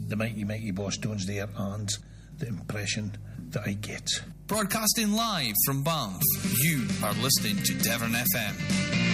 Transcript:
the mighty boss tones there and the impression that I get. Broadcasting live from Banff, you are listening to Devon FM.